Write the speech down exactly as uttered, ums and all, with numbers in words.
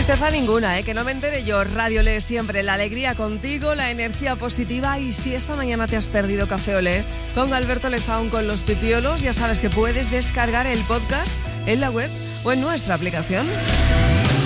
tristeza ninguna, ¿eh? Que no me entere yo. Radio Olé siempre, la alegría contigo, la energía positiva. Y si esta mañana te has perdido Café Olé con Alberto Lezaun con los pipiolos, ya sabes que puedes descargar el podcast en la web o en nuestra aplicación.